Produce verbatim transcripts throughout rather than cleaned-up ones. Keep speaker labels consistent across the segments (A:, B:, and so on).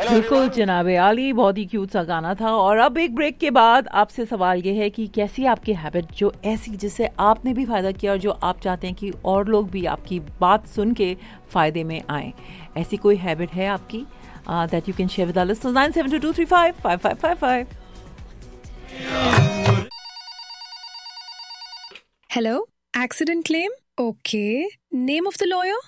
A: बिल्कुल जनाबे आली, बहुत ही क्यूट सा गाना था। और अब एक ब्रेक के बाद आपसे सवाल ये है कि कैसी आपकी हैबिट जो ऐसी जिससे आपने भी फ़ायदा किया और जो आप चाहते हैं कि और लोग भी आपकी बात सुन के फ़ायदे में आएँ। ऐसी कोई हैबिट है आपकी that you can share with our listeners? Nine seven to to three five five five five five.
B: Hello, accident claim? Okay, name of the lawyer?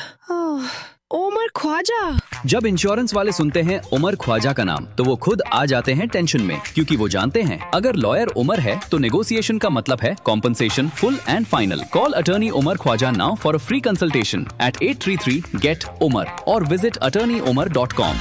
B: Umar Khwaja.
C: जब इंश्योरेंस वाले सुनते हैं उमर ख्वाजा का नाम तो वो खुद आ जाते हैं टेंशन में, क्योंकि वो जानते हैं अगर लॉयर उमर है तो नेगोशिएशन का मतलब है compensation full and final. Call attorney Umar Khwaja now for a free consultation eight eight three three get Umar और visit attorney Umar dot com.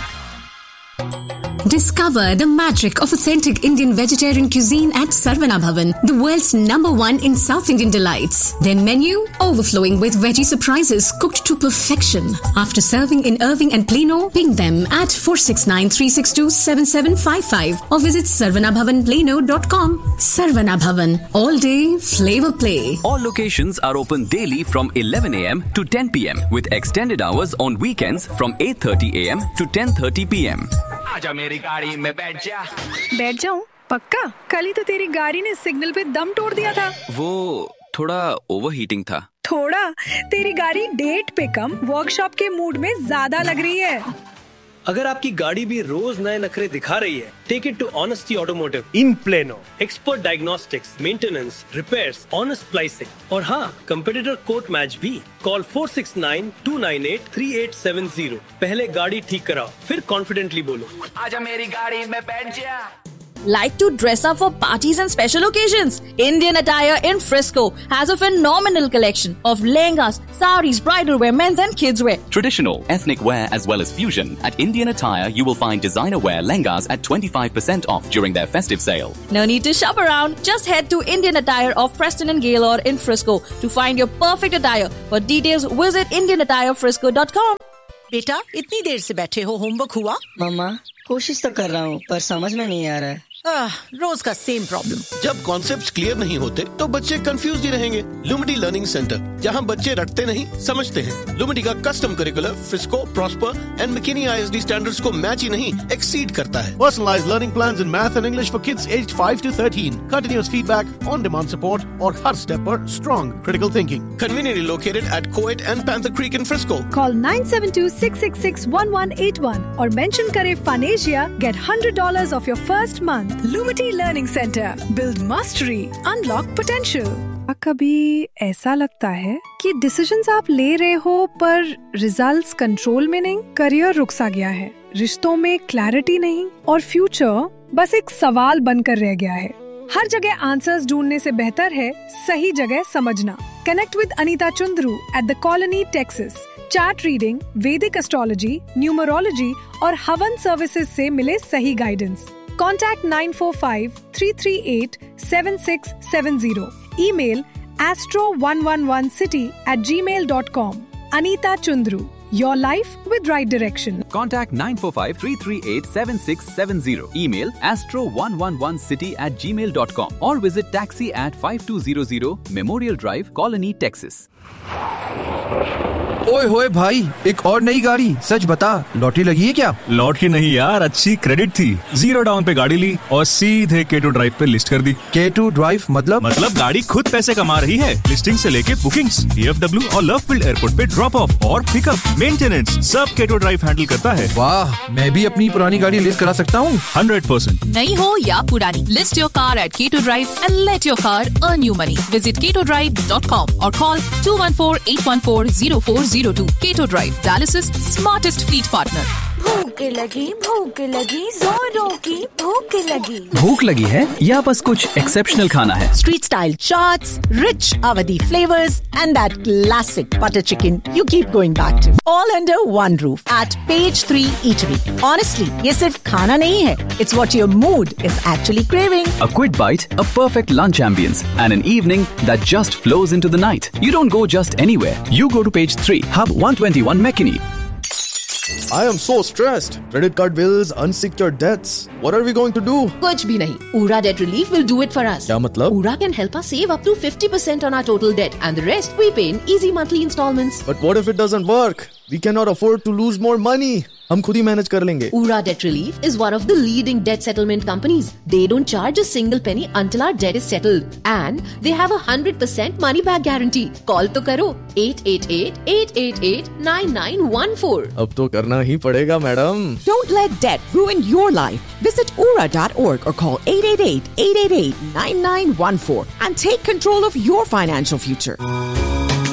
D: Discover the magic of authentic Indian vegetarian cuisine at Sarvana Bhavan, the world's number one in South Indian delights. Their menu overflowing with veggie surprises cooked to perfection. After serving in Irving and Plano, ping them at four six nine, three six two, seven seven five five or visit sarvana bhavan plano dot com. Sarvana Bhavan, all day flavor play.
C: All locations are open daily from eleven a m to ten p m with extended hours on weekends from eight thirty a m to ten thirty p m.
E: आजा मेरी गाड़ी में बैठ जा।
B: बैठ जाऊं? पक्का? कल ही तो तेरी गाड़ी ने सिग्नल पे दम तोड़ दिया था।
C: वो थोड़ा ओवरहीटिंग था।
B: थोड़ा? तेरी गाड़ी डेट पे कम वर्कशॉप के मूड में ज्यादा लग रही है।
F: अगर आपकी गाड़ी भी रोज नए नखरे दिखा रही है, take it to honesty automotive in plano. Expert diagnostics, maintenance, repairs, honest pricing और हाँ, कंपेटिटर कोट मैच भी। Call four six nine, to nine eight, three eight seven zero. पहले गाड़ी ठीक कराओ, फिर कॉन्फिडेंटली बोलो
E: आजा मेरी गाड़ी में बैठ जा।
G: Like to dress up for parties and special occasions? Indian Attire in Frisco has a phenomenal collection of lehengas, saris, bridal wear, men's and kids wear.
C: Traditional, ethnic wear as well as fusion. At Indian Attire, you will find designer wear lehengas at twenty-five percent off during their festive sale.
G: No need to shop around. Just head to Indian Attire of Preston and Gaylord in Frisco to find your perfect attire. For details, visit indian attire frisco dot com.
H: बेटा, इतनी देर से बैठे हो, homework हुआ?
I: मम्मा, कोशिश तो कर रहा हूँ पर समझ में नहीं आ रहा है।
H: आह, रोज का सेम प्रॉब्लम।
J: जब कॉन्सेप्ट्स क्लियर नहीं होते तो बच्चे कंफ्यूज ही रहेंगे। लुमिटी लर्निंग सेंटर, जहां बच्चे रटते नहीं समझते हैं। लुमिटी का custom curricular Frisco, prosper and McKinney ISD standards को मैच ही नहीं एक्सीड करता है। Personalised learning plans in math and English for kids aged five to thirteen, continuous feedback, on demand support और हर स्टेप पर strong critical thinking. Conveniently located at कोएट and panther creek in Frisco.
B: Call nine seven to, six six six, one one eight one और mention करें फनेशिया, get hundred dollars of your first month. लुमिटी learning centre, build mastery, unlock potential. कभी ऐसा लगता है कि decisions आप ले रहे हो पर रिजल्ट्स कंट्रोल में नहीं, करियर रुक सा गया है, रिश्तों में क्लैरिटी नहीं और फ्यूचर बस एक सवाल बनकर रह गया है। हर जगह आंसर्स ढूंढने से बेहतर है सही जगह समझना। Connect with Anita Chundru at the colony Texas. Chart reading, वैदिक एस्ट्रोलॉजी, न्यूमरोलॉजी और हवन सर्विसेज से मिले सही guidance. Contact nine four five, three three eight, seven six seven zero. Email astro one one one city at gmail dot com. Anita Chundru. Your life with right direction.
C: Contact nine four five, three three eight, seven six seven zero. Email astro one one one city at gmail dot com or visit taxi at five two zero zero Memorial Drive, Colony, Texas.
K: ओए होए भाई, एक और नई गाड़ी। सच बता, lottery लगी है क्या?
L: लॉटरी नहीं यार, अच्छी क्रेडिट थी। जीरो डाउन पे गाड़ी ली और सीधे के टू ड्राइव पे लिस्ट कर दी।
K: के टू ड्राइव मतलब?
L: मतलब गाड़ी खुद पैसे कमा रही है। लिस्टिंग से लेके बुकिंग्स, डीएफडब्ल्यू और लवफील्ड एयरपोर्ट पे ड्रॉप ऑफ और पिकअप, मेंटेनेंस, सब के टू ड्राइव हैंडल करता है।
K: वाह, मैं भी अपनी पुरानी गाड़ी लिस्ट करा सकता हूँ।
L: Hundred percent.
M: नई हो या पुरानी, लिस्ट योर कार एट के to drive and let your car earn you money. Visit के टू ड्राइव डॉट कॉम और call to one four eight one four zero four zero to. के to drive, Dallas's smartest fleet partner.
N: भूख लगी, भूख लगी, जोरों की भूख लगी।
C: भूख लगी है या बस कुछ एक्सेप्शनल खाना है?
H: Street style chaats, rich Awadhi flavors and that classic butter chicken you keep going back to. All under one roof at Page three Eatery. Honestly, ये सिर्फ खाना नहीं है. It's what your mood is actually craving.
C: A quick bite, a perfect lunch ambience, and an evening that just flows into the night. You don't go just anywhere. You go to Page three, Hub one twenty-one McKinney.
O: I am so stressed. Credit card bills, unsecured debts. What are we going to do?
P: कुछ भी नहीं. Ura Debt Relief will do it for us.
O: क्या मतलब?
P: Ura can help us save up to fifty percent on our total debt, and the rest we pay in easy monthly installments.
O: But what if it doesn't work? We cannot afford to lose more money. हम खुद ही manage कर लेंगे।
P: Ura Debt Relief is one of the leading debt settlement companies. They don't charge a single penny until our debt is settled. And they have a one hundred percent money back guarantee. Call to karo eight eight eight, eight eight eight, nine nine one four.
O: अब तो करना ही पड़ेगा madam.
H: Don't let debt ruin your life. Visit ura dot org or call eight eight eight, eight eight eight, nine nine one four and take control of your financial future.